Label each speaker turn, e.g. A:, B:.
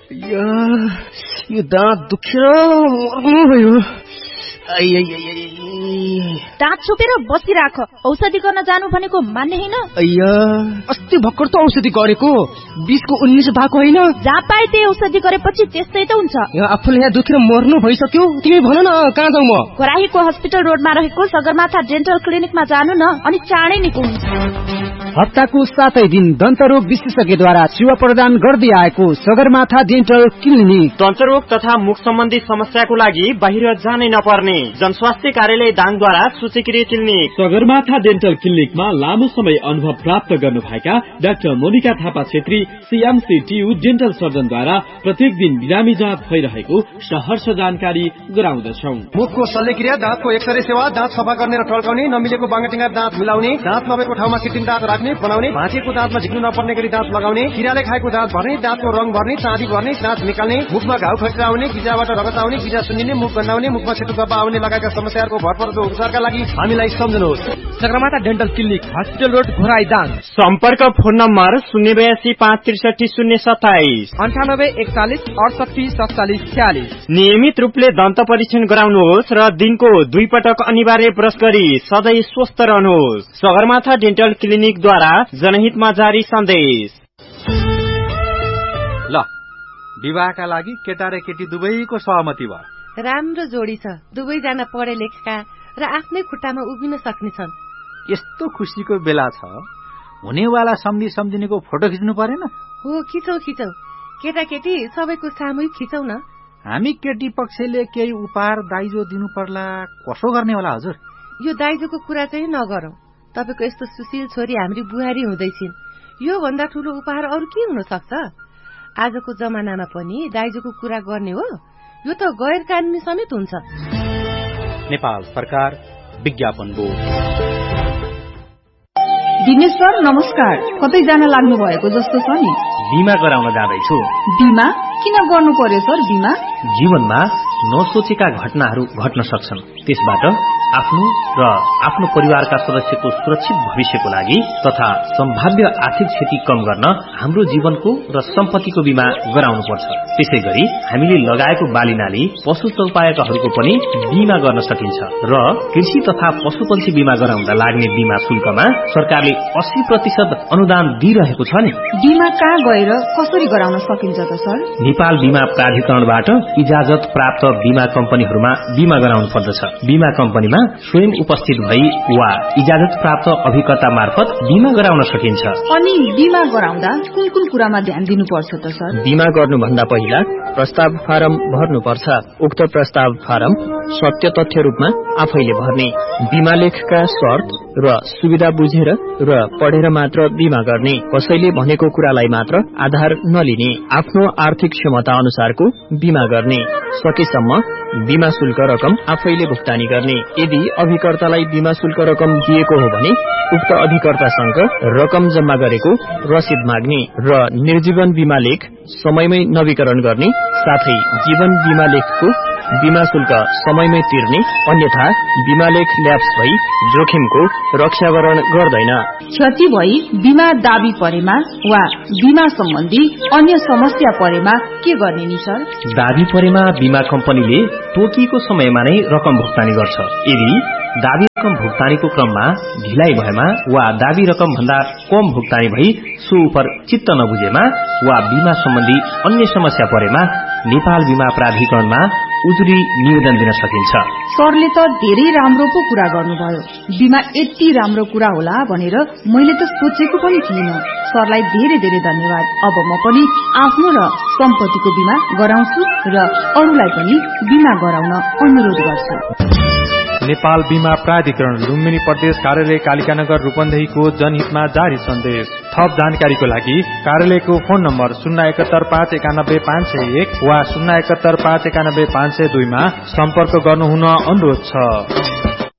A: यो दाँत दुखेर मर्नु भयो।
B: दाँत छोपेर बसिराख। औषधि गर्न जानु भनेको मान्ने हैन।
A: अस्ति भर्खर त औषधि गरेको, 20 को 19 भएको हैन।
B: जहाँ पाए त्यही औषधि गरेपछि त्यस्तै त हुन्छ।
A: आफूले यहाँ दुखेर मर्नु भइसक्यो, तिमी भन न कहाँ जाऊ म?
B: कराहीको हस्पिटल रोडमा रहेको सगरमाथा डेन्टल क्लिनिकमा जानु न, अनि चाँडै निको हुन्छ।
C: हप्ताको 7 दिन दन्तरोग विशेषज्ञद्वारा सेवा प्रदान गर्दै आएको सगरमाथा डेन्टल क्लिनिक।
D: दन्तरोग तथा मुख सम्बन्धी समस्याको लागि बाहिर जानै नपर्ने जनस्वास्थ्य कार्यालय दाङद्वारा सूचीकृत क्लिनिक।
E: सगरमाथा डेन्टल क्लिनिकमा लामो समय अनुभव प्राप्त गर्नुभएका doctor Monika Thapa Chhetri CMCTU dental सर्जनद्वारा प्रत्येक दिन बिरामी जाँच भइरहेको सहर्ष जानकारी गराउँदछौं।
F: मुखको शल्यक्रिया, दाँतको एक्सरे सेवा, दाँत सफा गर्ने र टल्काउने, नमिलेको बाङ्गाटिङ्गा दाँत मिलाउने, दाँत नभएको ठाउँमा कृत्रिम दाँत राख्ने बनाउने, भाँचिएको दाँतमा झिक्नु नपर्ने गरी दाँत लगाउने, किराले खाएको दाँत भर्ने, दाँतको रङ भर्ने, चाँदी भर्ने, दाँत निकाल्ने, मुखमा घाउ खटिरा आउने, गिजाबाट रगत आउने, गिजा सुन्निने, मुख गन्हाउने, मुखमा सेतो दब्बा आउने लगायतका समस्याहरूको भरपर्दो उपचारका लागि हामीलाई सम्झनुहोस्।
A: Sagarmatha dental clinic, hospital road, Ghorahi, Dang.
D: सम्पर्क फोन नम्बर 082 563 027
A: 98 41 68 47 46।
D: नियमित रूपले दन्त परीक्षण गराउनुहोस् र दिनको 2 पटक अनिवार्य ब्रश गरी सधैँ स्वस्थ रहनुहोस्। सगरमाथा डेन्टल क्लिनिकद्वारा जनहितमा जारी सन्देश।
G: ल, विवाहका लागि केटा र केटी दुवैको सहमति भयो।
H: राम्रो जोडी छ, दुवैजना पढे लेखेका र आफ्नै खुट्टामा उभिन सक्ने छन्।
G: यस्तो खुसीको बेला छ, हुनेवाला सम्झिनेको फोटो खिच्नु परेन?
H: हो, खिचौ खिचौ, केटाकेटी सबैको सामूहिक खिचौ न।
G: हामी केटी पक्षले केही उपहार दाइजो दिनु पर्ला, कसो गर्ने होला हजुर?
H: यो दाइजोको कुरा चाहिँ नगरौं। तपाईको यस्तो सुशील छोरी हाम्री बुहारी हुँदैछिन्, यो भन्दा ठूलो उपहार अरु के हुन सक्छ? आजको जमानामा पनि दाइजोको कुरा गर्ने हो, यो त गैर कानूनी समेत हुन्छ।
G: नेपाल सरकार विज्ञापन बोर्ड।
I: दिनेश सर नमस्कार, कतै जान लाग्नु भएको जस्तो छ नि?
J: बिमा गराउन जाँदैछु।
I: बिमा किन गर्नु पर्यो सर? बिमा
J: जीवनमा नसोचेका घटनाहरू घट्न सक्छन्, त्यसबाट आफ्नो र आफ्नो परिवारका सदस्यको सुरक्षित भविष्यको लागि तथा सम्भाव्य आर्थिक क्षति कम गर्न हाम्रो जीवनको र सम्पत्तिको बिमा गराउनुपर्छ। त्यसैगरी हामीले लगाएको बालीनाली पशु चौपायकहरूको पनि बिमा गर्न सकिन्छ र कृषि तथा पशुपन्छी बिमा गराउँदा लाग्ने बिमा शुल्कमा सरकारले 80% अनुदान दिइरहेको छ नि।
I: बिमा कहाँ गएर कसरी गराउन सकिन्छ त सर?
J: नेपाल बिमा प्राधिकरणबाट इजाजत प्राप्त बिमा कम्पनीहरूमा बिमा गराउनु पर्दछ। बिमा कम्पनीमा स्वयं उपस्थित भई वा इजाजत प्राप्त अभिकर्ता मार्फत बिमा गराउन सकिन्छ।
I: अनि बिमा गराउँदा कुन कुन कुरामा ध्यान दिनुपर्छ त सर?
J: बिमा गर्नुभन्दा पहिला प्रस्ताव फारम भर्नुपर्छ। उक्त प्रस्ताव फारम सत्य तथ्य रूपमा आफैले भर्ने, बिमा लेखका शर्त र सुविधा बुझेर र पढेर मात्र बिमा गर्ने, कसैले भनेको कुरालाई मात्र आधार नलिने, आफ्नो आर्थिक क्षमता अनुसारको बिमा गर्ने, सकेसम्म बिमा शुल्क रकम आफैले भुक्तानी गर्ने। यदि अभिकर्तालाई बिमा शुल्क रकम दिएको हो भने उक्त अभिकर्तासँग रकम जम्मा गरेको रसिद माग्ने र निर्जीवन बिमा लेख समयमै नवीकरण गर्ने, साथै जीवन बिमा लेखको बिमा शुल्क समयमै तिर्ने, अन्यथा बिमा लेख ल्याप्स भई जोखिमको रक्षावरण गर्दैन।
I: क्षति भई बिमा दाबी परेमा वा बिमा सम्बन्धी अन्य समस्या परेमा के गर्ने नि सर?
J: दाबी परेमा बिमा कम्पनीले तोकिएको समयमा नै रकम भुक्तानी गर्छ। यदि दाबी रकम भुक्तानीको क्रममा ढिलाइ भएमा वा दाबी रकम भन्दा कम भुक्तानी भई सो उपर चित्त नबुझेमा वा बिमा सम्बन्धी अन्य समस्या परेमा नेपाल बिमा प्राधिकरणमा उजुरी निवेदन दिन सकिन्छ।
I: सरले त धेरै राम्रो पो कुरा गर्नुभयो। बिमा यति राम्रो कुरा होला भनेर मैले त सोचेको पनि थिइन। सरलाई धेरै धेरै धन्यवाद। अब म पनि आफ्नो र सम्पत्तिको बिमा गराउँछु र अरूलाई पनि बिमा गराउन अनुरोध गर्छु।
K: नेपाल बिमा प्राधिकरण लुम्बिनी प्रदेश कार्यालय कालिकानगर रूपन्देहीको जनहितमा जारी सन्देश। थप जानकारीको लागि कार्यालयको फोन नम्बर 071 591 501 वा 071 591 502 मा सम्पर्क गर्नुहुन अनुरोध छ।